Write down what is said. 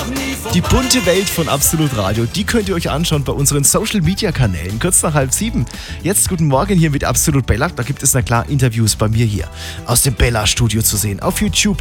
Die bunte Welt von Absolut Radio, die könnt ihr euch anschauen bei unseren Social-Media-Kanälen, kurz nach 6:30. Jetzt guten Morgen hier mit Absolut Bella. Da gibt es na klar Interviews bei mir hier aus dem Bella-Studio zu sehen. Auf YouTube,